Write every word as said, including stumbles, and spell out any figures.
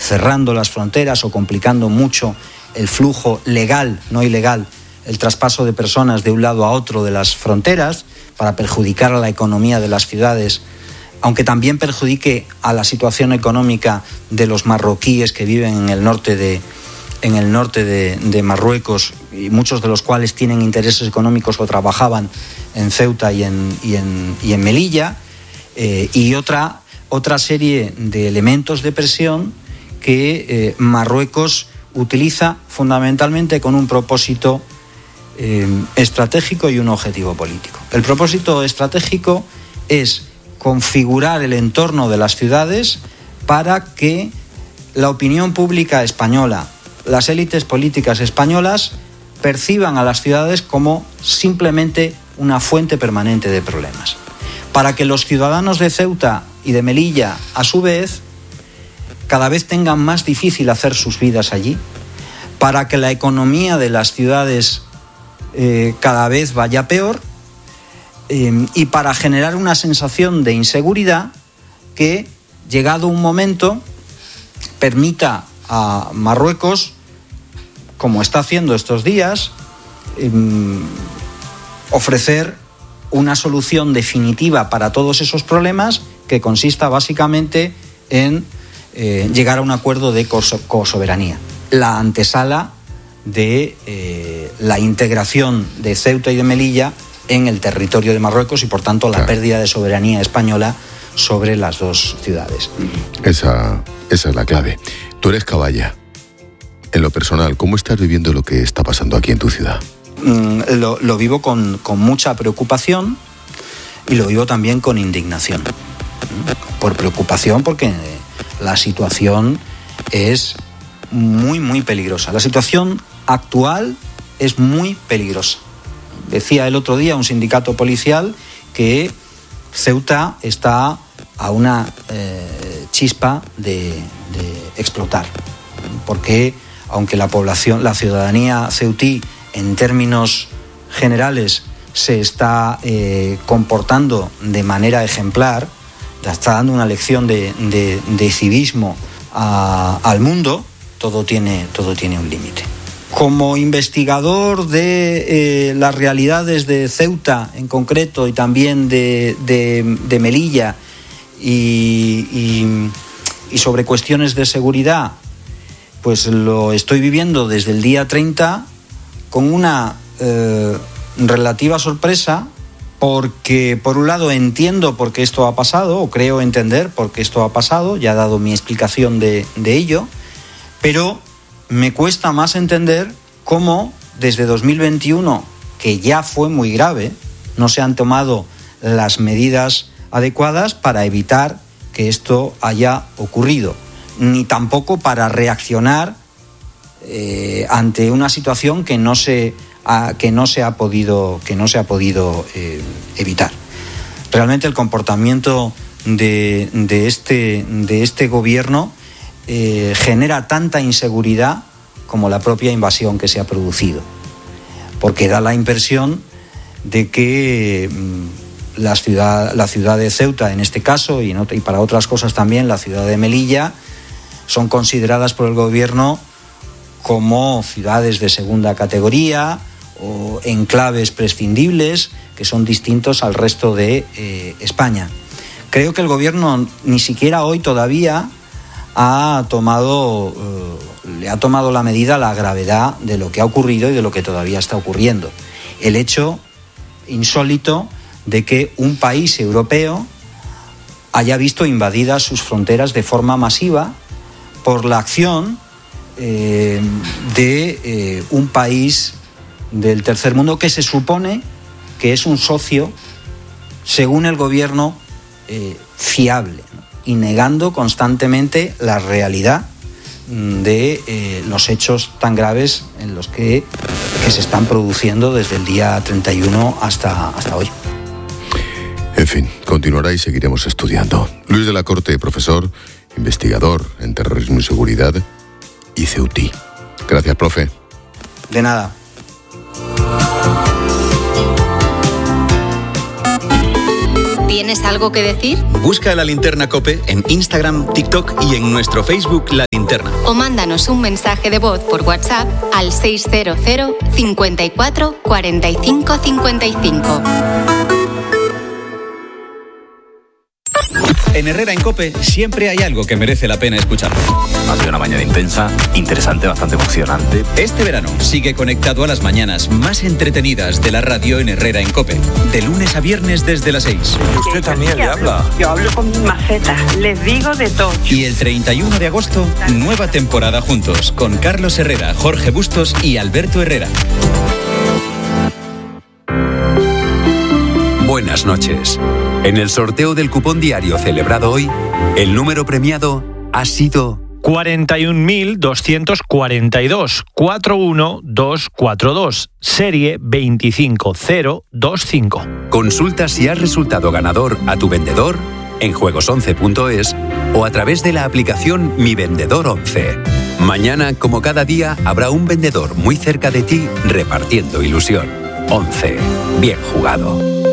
cerrando las fronteras o complicando mucho el flujo legal, no ilegal, el traspaso de personas de un lado a otro de las fronteras para perjudicar a la economía de las ciudades, aunque también perjudique a la situación económica de los marroquíes que viven en el norte de, en el norte de, de Marruecos, y muchos de los cuales tienen intereses económicos o trabajaban en Ceuta y en, y en, y en Melilla, eh, y otra, otra serie de elementos de presión que eh, Marruecos utiliza fundamentalmente con un propósito eh, estratégico y un objetivo político. El propósito estratégico es configurar el entorno de las ciudades para que la opinión pública española, las élites políticas españolas, perciban a las ciudades como simplemente una fuente permanente de problemas. Para que los ciudadanos de Ceuta y de Melilla, a su vez, cada vez tengan más difícil hacer sus vidas allí, para que la economía de las ciudades eh, cada vez vaya peor, eh, y para generar una sensación de inseguridad que, llegado un momento, permita a Marruecos, como está haciendo estos días, eh, ofrecer una solución definitiva para todos esos problemas que consista básicamente en eh, llegar a un acuerdo de cosoberanía. La antesala de eh, la integración de Ceuta y de Melilla en el territorio de Marruecos y, por tanto, la claro. pérdida de soberanía española sobre las dos ciudades. Esa, esa es la clave. Tú eres caballa. En lo personal, ¿cómo estás viviendo lo que está pasando aquí en tu ciudad? Mm, lo, lo vivo con, con mucha preocupación y lo vivo también con indignación. Por preocupación porque la situación es muy, muy peligrosa. La situación actual es muy peligrosa. Decía el otro día un sindicato policial que Ceuta está a una eh, chispa de, de explotar, porque aunque la población, la ciudadanía ceutí en términos generales se está eh, comportando de manera ejemplar, está dando una lección de, de, de civismo a, al mundo, todo tiene, todo tiene un límite. Como investigador de eh, las realidades de Ceuta en concreto y también de, de, de Melilla y, y, y sobre cuestiones de seguridad, pues lo estoy viviendo desde el día treinta con una eh, relativa sorpresa, porque por un lado entiendo por qué esto ha pasado, o creo entender por qué esto ha pasado, ya he dado mi explicación de, de ello, pero me cuesta más entender cómo desde dos mil veintiuno, que ya fue muy grave, no se han tomado las medidas adecuadas para evitar que esto haya ocurrido, ni tampoco para reaccionar eh, ante una situación que no se ha, que no se ha podido, que no se ha podido eh, evitar. Realmente el comportamiento de, de, este, de este gobierno Eh, genera tanta inseguridad como la propia invasión que se ha producido, porque da la impresión de que mmm, la ciudad, la ciudad de Ceuta en este caso y, no, y para otras cosas también la ciudad de Melilla son consideradas por el gobierno como ciudades de segunda categoría o enclaves prescindibles que son distintos al resto de eh, España. Creo que el gobierno ni siquiera hoy todavía ha tomado, eh, le ha tomado la medida, la gravedad de lo que ha ocurrido y de lo que todavía está ocurriendo. El hecho insólito de que un país europeo haya visto invadidas sus fronteras de forma masiva por la acción eh, de eh, un país del tercer mundo que se supone que es un socio, según el gobierno, eh, fiable, ¿no? Y negando constantemente la realidad de eh, los hechos tan graves en los que, que se están produciendo desde el día treinta y uno hasta, hasta hoy. En fin, continuará y seguiremos estudiando. Luis de la Corte, profesor, investigador en terrorismo y seguridad y ceutí. Gracias, profe. De nada. ¿Tienes algo que decir? Busca La Linterna COPE en Instagram, TikTok y en nuestro Facebook La Linterna. O mándanos un mensaje de voz por WhatsApp al seiscientos cincuenta y cuatro cuarenta y cinco cincuenta y cinco. En Herrera en COPE siempre hay algo que merece la pena escuchar. Ha sido una mañana intensa, interesante, bastante emocionante. Este verano sigue conectado a las mañanas más entretenidas de la radio en Herrera en COPE. De lunes a viernes desde las seis. Y usted también le habla. Yo hablo con mis macetas, les digo de todo. Y el treinta y uno de agosto, nueva temporada juntos con Carlos Herrera, Jorge Bustos y Alberto Herrera. Buenas noches. En el sorteo del cupón diario celebrado hoy, el número premiado ha sido cuarenta y un mil doscientos cuarenta y dos, cuatro uno dos cuatro dos, serie veinticinco cero veinticinco. Consulta si has resultado ganador a tu vendedor en juegos once punto es o a través de la aplicación Mi Vendedor once. Mañana, como cada día, habrá un vendedor muy cerca de ti repartiendo ilusión. once. Bien jugado.